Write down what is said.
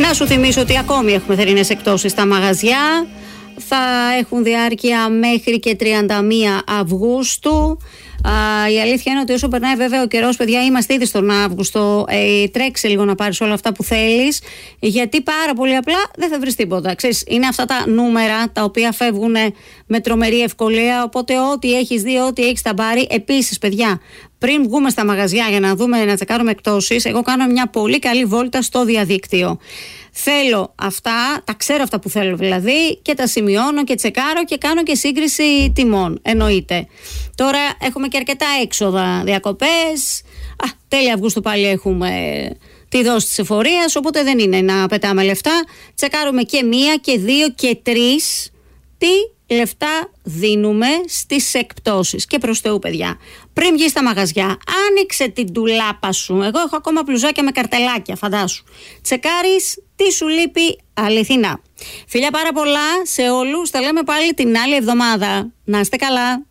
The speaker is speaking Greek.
Να σου θυμίσω ότι ακόμη έχουμε θερινές εκπτώσεις στα μαγαζιά. Θα έχουν διάρκεια μέχρι και 31 Αυγούστου. Η αλήθεια είναι ότι όσο περνάει βέβαια ο καιρός, παιδιά, είμαστε ήδη στον Αύγουστο. Τρέξε λίγο να πάρεις όλα αυτά που θέλεις, γιατί πάρα πολύ απλά δεν θα βρεις τίποτα. Ξέρεις, είναι αυτά τα νούμερα τα οποία φεύγουν με τρομερή ευκολία. Οπότε, ό,τι έχεις δει, ό,τι έχεις τα πάρει. Επίσης, παιδιά, πριν βγούμε στα μαγαζιά για να δούμε, να τσεκάρουμε εκπτώσεις, εγώ κάνω μια πολύ καλή βόλτα στο διαδίκτυο. Θέλω αυτά, τα ξέρω αυτά που θέλω δηλαδή, και τα σημειώνω και τσεκάρω και κάνω και σύγκριση τιμών. Εννοείται. Τώρα έχουμε και αρκετά έξοδα, διακοπές. Τέλη Αυγούστου πάλι έχουμε τη δόση της εφορίας, οπότε δεν είναι να πετάμε λεφτά. Τσεκάρουμε και 1 και 2 και 3 τι λεφτά δίνουμε στις εκπτώσεις. Και προς Θεού, παιδιά, πριν βγεις στα μαγαζιά, άνοιξε την ντουλάπα σου. Εγώ έχω ακόμα μπλουζάκια με καρτελάκια, φαντάσου. Τσεκάρεις τι σου λείπει αληθινά. Φιλιά πάρα πολλά σε όλους. Τα λέμε πάλι την άλλη εβδομάδα. Να είστε καλά.